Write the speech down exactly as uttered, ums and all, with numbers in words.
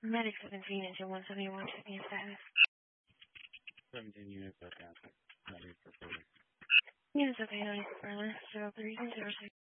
Medic seventeen into one seventy-one, checking status. seventeen units, okay. Medic reporting. Units of eight nine, zero three zero six.